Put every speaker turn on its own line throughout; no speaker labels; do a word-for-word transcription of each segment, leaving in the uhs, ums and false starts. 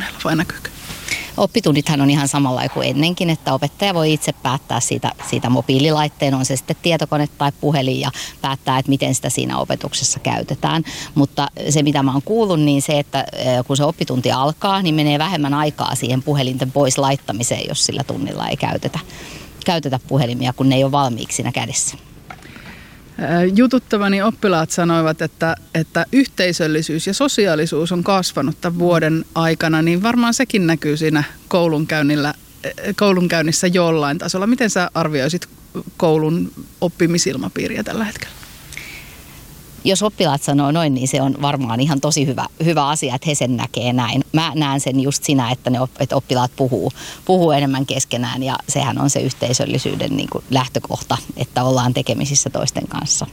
oppitunneilla vai näkyykö?
Oppitunnithan on ihan samalla kuin ennenkin, että opettaja voi itse päättää siitä, siitä mobiililaitteen, on se sitten tietokone tai puhelin ja päättää, että miten sitä siinä opetuksessa käytetään. Mutta se mitä mä oon kuullut, niin se, että kun se oppitunti alkaa, niin menee vähemmän aikaa siihen puhelinten pois laittamiseen, jos sillä tunnilla ei käytetä, käytetä puhelimia, kun ne ei ole valmiiksi siinä kädessä.
Jututtavani oppilaat sanoivat, että, että yhteisöllisyys ja sosiaalisuus on kasvanut tämän vuoden aikana, niin varmaan sekin näkyy siinä koulunkäynnillä, koulunkäynnissä jollain tasolla. Miten sä arvioisit koulun oppimisilmapiiriä tällä hetkellä?
Jos oppilaat sanoo noin, niin se on varmaan ihan tosi hyvä, hyvä asia, että he sen näkee näin. Mä näen sen just siinä, että, ne, että oppilaat puhuu, puhuu enemmän keskenään ja sehän on se yhteisöllisyyden niin kuin lähtökohta, että ollaan tekemisissä toisten kanssa.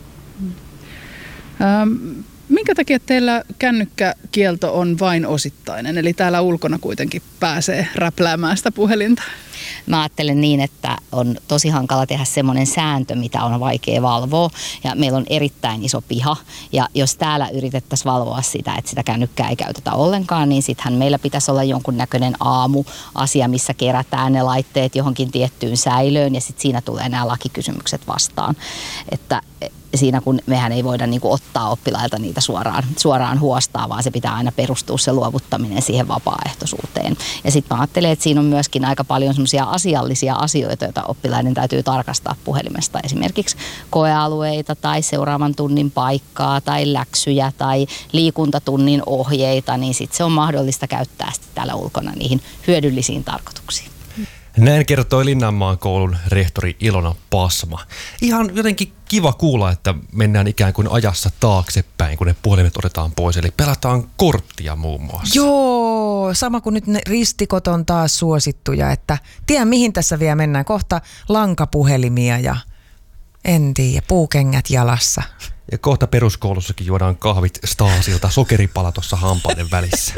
Ähm, minkä takia teillä kännykkäkielto on vain osittainen, eli täällä ulkona kuitenkin pääsee räpläämään sitä puhelinta?
Mä ajattelen niin, että on tosi hankala tehdä semmoinen sääntö, mitä on vaikea valvoa. Ja meillä on erittäin iso piha. Ja jos täällä yritettäisiin valvoa sitä, että sitä kännykkää ei käytetä ollenkaan, niin sittenhän meillä pitäisi olla jonkunnäköinen aamuasia, missä kerätään ne laitteet johonkin tiettyyn säilöön. Ja sitten siinä tulee nämä lakikysymykset vastaan. Että siinä kun mehän ei voida niin kuin ottaa oppilailta niitä suoraan, suoraan huostaa, vaan se pitää aina perustua se luovuttaminen siihen vapaaehtoisuuteen. Ja sitten mä ajattelen, että siinä on myöskin aika paljon semmoisia asiallisia asioita, joita oppilaiden täytyy tarkastaa puhelimesta. Esimerkiksi koealueita tai seuraavan tunnin paikkaa tai läksyjä tai liikuntatunnin ohjeita, niin sitten se on mahdollista käyttää täällä ulkona niihin hyödyllisiin tarkoituksiin.
Näin kertoi Linnanmaan koulun rehtori Ilona Pasma. Ihan jotenkin kiva kuulla, että mennään ikään kuin ajassa taaksepäin, kun ne puhelimet otetaan pois. Eli pelataan korttia muun muassa.
Joo, sama kuin nyt ne ristikot on taas suosittuja, että tiedän mihin tässä vielä mennään. Kohta lankapuhelimia ja en tiedä, puukengät jalassa.
Ja kohta peruskoulussakin juodaan kahvit Stasilta, sokeripala tuossa hampaiden välissä.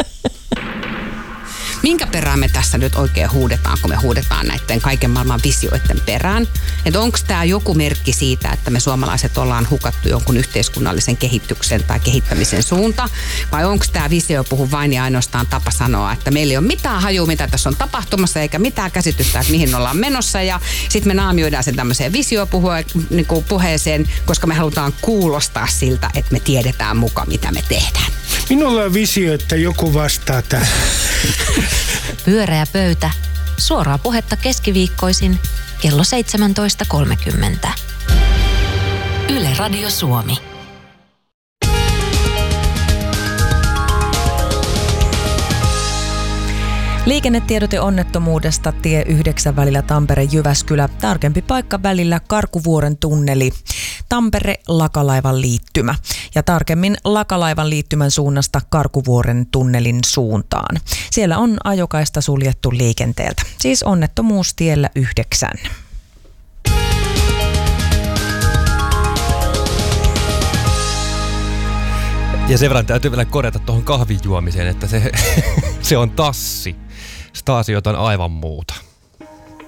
Minkä perään me tässä nyt oikein huudetaan, kun me huudetaan näiden kaiken maailman visioiden perään? Että onko tämä joku merkki siitä, että me suomalaiset ollaan hukattu jonkun yhteiskunnallisen kehityksen tai kehittämisen suunta? Vai onko tämä visio puhu vain ja ainoastaan tapa sanoa, että meillä ei ole mitään hajua, mitä tässä on tapahtumassa, eikä mitään käsitystä, että mihin ollaan menossa. Ja sitten me naamioidaan sen tämmöiseen visiopuheeseen, koska me halutaan kuulostaa siltä, että me tiedetään mukaan, mitä me tehdään.
Minulla on visio, että joku vastaa tähän.
Pyöreä pöytä. Suoraa puhetta keskiviikkoisin kello seitsemäntoista kolmekymmentä. Yle Radio Suomi.
Liikennetiedote onnettomuudesta tie yhdeksän välillä Tampere-Jyväskylä. Tarkempi paikka välillä Karkuvuoren tunneli. Tampere-Lakalaivan liittymä. Ja tarkemmin Lakalaivan liittymän suunnasta Karkuvuoren tunnelin suuntaan. Siellä on ajokaista suljettu liikenteeltä. Siis onnettomuus tiellä yhdeksän.
Ja sen verran täytyy vielä korjata tuohon kahvijuomiseen, että se, se on tassi. Stasi jotain aivan muuta.